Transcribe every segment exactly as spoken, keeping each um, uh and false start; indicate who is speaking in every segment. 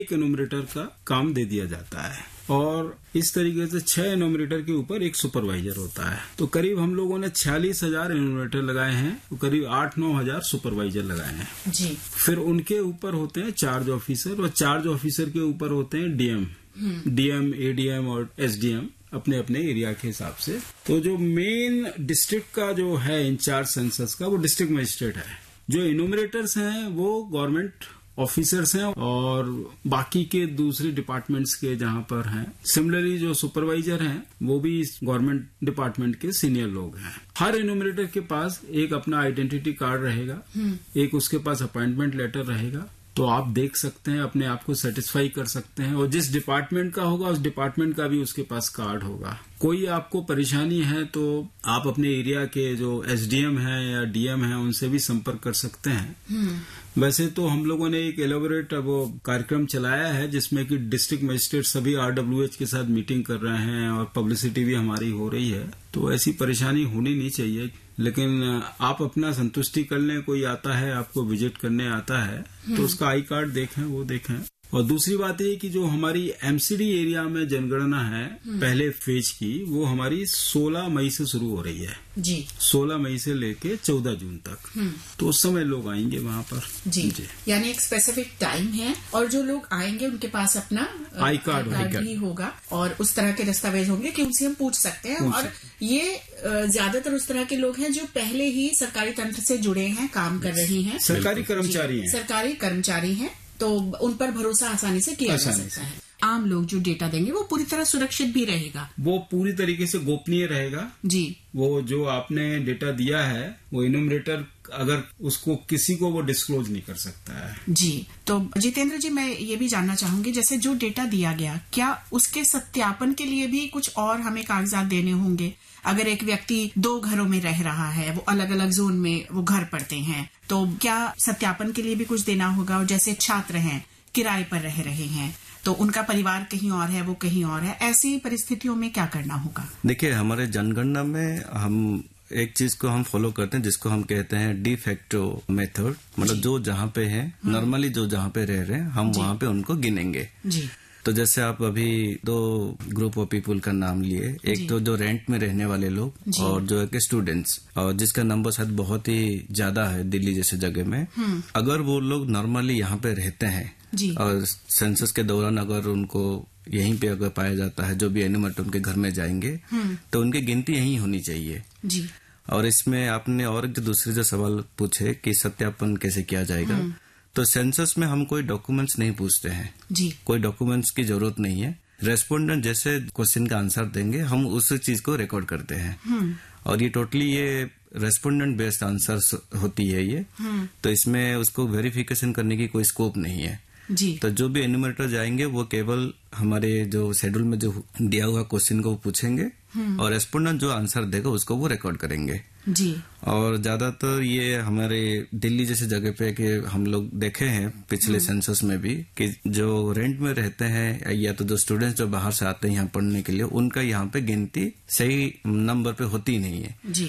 Speaker 1: एक एनुमरेटर का काम दे दिया जाता है और इस तरीके से छह एनुमरेटर के ऊपर एक सुपरवाइजर होता है। तो करीब हम लोगों ने छियालीस हजार एनुमरेटर लगाए हैं, तो करीब आठ नौ हजार सुपरवाइजर लगाए हैं
Speaker 2: जी।
Speaker 1: फिर उनके ऊपर होते हैं चार्ज ऑफिसर और चार्ज ऑफिसर के ऊपर होते हैं डीएम, डीएम, एडीएम और एसडीएम अपने अपने एरिया के हिसाब से। तो जो मेन डिस्ट्रिक्ट का जो है इंचार्ज सेंसस का वो डिस्ट्रिक्ट मजिस्ट्रेट है। जो इन्यूमरेटर्स हैं वो गवर्नमेंट ऑफिसर्स हैं और बाकी के दूसरे डिपार्टमेंट्स के जहां पर हैं। सिमिलरली जो सुपरवाइजर हैं वो भी गवर्नमेंट डिपार्टमेंट के सीनियर लोग हैं। हर इन्यूमरेटर के पास एक अपना आइडेंटिटी कार्ड रहेगा, एक उसके पास अपॉइंटमेंट लेटर रहेगा। तो आप देख सकते हैं, अपने आप को सेटिस्फाई कर सकते हैं और जिस डिपार्टमेंट का होगा उस डिपार्टमेंट का भी उसके पास कार्ड होगा। कोई आपको परेशानी है तो आप अपने एरिया के जो एसडीएम हैं या डीएम हैं उनसे भी संपर्क कर सकते हैं। वैसे तो हम लोगों ने एक एलोबरेट वो कार्यक्रम चलाया है जिसमें कि डिस्ट्रिक्ट मजिस्ट्रेट सभी आरडब्ल्यूएच के साथ मीटिंग कर रहे हैं और पब्लिसिटी भी हमारी हो रही है। तो ऐसी परेशानी होनी नहीं चाहिए, लेकिन आप अपना संतुष्टि कर लें। कोई आता है आपको विजिट करने आता है तो उसका आई कार्ड देखें, वो देखें। और दूसरी बात ये कि जो हमारी एमसीडी एरिया में जनगणना है पहले फेज की, वो हमारी सोलह मई से शुरू हो रही है
Speaker 2: जी।
Speaker 1: सोलह मई से लेके चौदह जून तक। तो उस समय लोग आएंगे वहाँ पर
Speaker 2: जी, जी। यानी एक स्पेसिफिक टाइम है और जो लोग आएंगे उनके पास अपना
Speaker 1: आई कार्ड
Speaker 2: भी होगा और उस तरह के दस्तावेज होंगे कि उनसे हम पूछ सकते हैं। पूछ और ये ज्यादातर उस तरह के लोग हैं जो पहले ही सरकारी तंत्र से जुड़े हैं, काम कर रहे हैं,
Speaker 1: सरकारी कर्मचारी हैं
Speaker 2: सरकारी कर्मचारी हैं, तो उन पर भरोसा आसानी से किया जा सकता है। आम लोग जो डेटा देंगे वो पूरी तरह सुरक्षित भी रहेगा,
Speaker 1: वो पूरी तरीके से गोपनीय रहेगा
Speaker 2: जी।
Speaker 1: वो जो आपने डेटा दिया है वो इन्यूमरेटर अगर उसको किसी को वो डिस्क्लोज नहीं कर सकता है
Speaker 2: जी। तो जितेंद्र जी, मैं ये भी जानना चाहूंगी, जैसे जो डेटा दिया गया, क्या उसके सत्यापन के लिए भी कुछ और हमें कागजात देने होंगे? अगर एक व्यक्ति दो घरों में रह रहा है, वो अलग अलग जोन में वो घर पड़ते हैं, तो क्या सत्यापन के लिए भी कुछ देना होगा? और जैसे छात्र हैं, किराए पर रह रहे हैं, तो उनका परिवार कहीं और है, वो कहीं और है, ऐसी परिस्थितियों में क्या करना होगा?
Speaker 3: देखिए, हमारे जनगणना में हम एक चीज को हम फॉलो करते हैं जिसको हम कहते हैं डी फैक्टो मेथड। मतलब जो जहाँ पे है, नॉर्मली जो जहाँ पे रह रहे हैं हम वहाँ पे उनको गिनेंगे जी। तो जैसे आप अभी दो ग्रुप ऑफ पीपल का नाम लिए, एक तो जो रेंट में रहने वाले लोग और जो है स्टूडेंट्स, और जिसका नंबर शायद बहुत ही ज्यादा है दिल्ली जैसे जगह में। अगर वो लोग नॉर्मली यहाँ पे रहते हैं और सेंसस के दौरान अगर उनको यहीं पे अगर पाया जाता है, जो भी एनिमेटर उनके घर में जाएंगे तो उनकी गिनती यहीं होनी चाहिए जी। और इसमें आपने और जो दूसरे जो सवाल पूछे कि सत्यापन कैसे किया जाएगा, तो सेंसस में हम कोई डॉक्यूमेंट्स नहीं पूछते हैं जी। कोई डॉक्यूमेंट्स की जरूरत नहीं है। रेस्पोंडेंट जैसे क्वेश्चन का आंसर देंगे हम उस चीज को रिकॉर्ड करते हैं और ये टोटली ये रेस्पोंडेंट बेस्ड आंसर होती है ये। तो इसमें उसको वेरिफिकेशन करने की कोई स्कोप नहीं है जी। तो जो भी एन्यूमरेटर जाएंगे वो केवल हमारे जो शेड्यूल में जो दिया हुआ क्वेश्चन को पूछेंगे और रेस्पोंडेंट जो आंसर देगा उसको वो रिकॉर्ड करेंगे जी। और ज्यादातर ये हमारे दिल्ली जैसे जगह पे कि हम लोग देखे हैं पिछले सेंसस में भी कि जो रेंट में रहते हैं या तो जो स्टूडेंट्स जो बाहर से आते हैं यहाँ पढ़ने के लिए, उनका यहाँ पे गिनती सही नंबर पे होती नहीं है जी।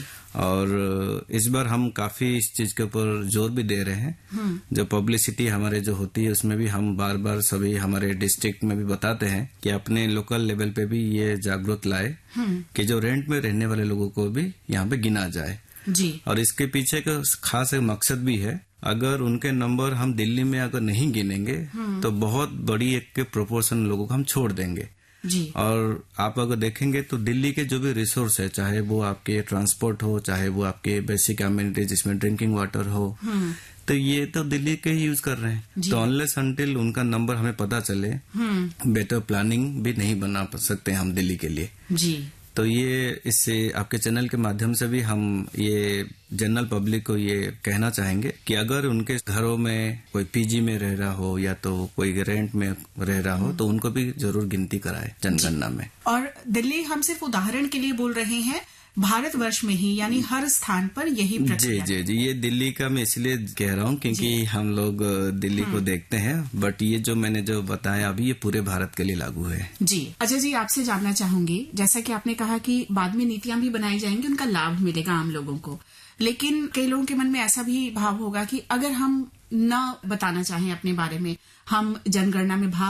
Speaker 3: और इस बार हम काफी इस चीज के ऊपर जोर भी दे रहे हैं। जो पब्लिसिटी हमारे जो होती है उसमें भी हम बार बार सभी हमारे डिस्ट्रिक्ट में भी बताते हैं कि अपने लोकल लेवल पे भी ये जागरूक लाए कि जो रेंट में रहने वाले लोगों को भी यहाँ पे गिना जाए जी। और इसके पीछे का खास एक मकसद भी है, अगर उनके नंबर हम दिल्ली में अगर नहीं गिनेंगे तो बहुत बड़ी एक के प्रोपोर्शन लोगों को हम छोड़ देंगे जी। और आप अगर देखेंगे तो दिल्ली के जो भी रिसोर्स है, चाहे वो आपके ट्रांसपोर्ट हो, चाहे वो आपके बेसिक एमिनिटीज जिसमें ड्रिंकिंग वाटर हो, तो ये तो दिल्ली के ही यूज कर रहे हैं। तो अनलेस अनटिल उनका नंबर हमें पता चले, बेटर प्लानिंग भी नहीं बना सकते हम दिल्ली के लिए जी। तो ये इससे आपके चैनल के माध्यम से भी हम ये जनरल पब्लिक को ये कहना चाहेंगे कि अगर उनके घरों में कोई पीजी में रह रहा हो या तो कोई रेंट में रह रहा हो तो उनको भी जरूर गिनती कराए जनगणना में।
Speaker 2: और दिल्ली हम सिर्फ उदाहरण के लिए बोल रहे हैं, भारतवर्ष में ही यानी हर स्थान पर यही प्रक्रिया।
Speaker 3: जी जी जी, ये दिल्ली का मैं इसलिए कह रहा हूँ क्योंकि हम लोग दिल्ली को देखते हैं, बट ये जो मैंने जो बताया अभी ये पूरे भारत के लिए लागू है
Speaker 2: जी। अजय जी, आपसे जानना चाहूंगी, जैसा कि आपने कहा कि बाद में नीतियां भी बनाई जाएंगी, उनका लाभ मिलेगा आम लोगों को, लेकिन कई लोगों के मन में ऐसा भी भाव होगा कि अगर हम न बताना चाहें अपने बारे में, हम जनगणना में भाग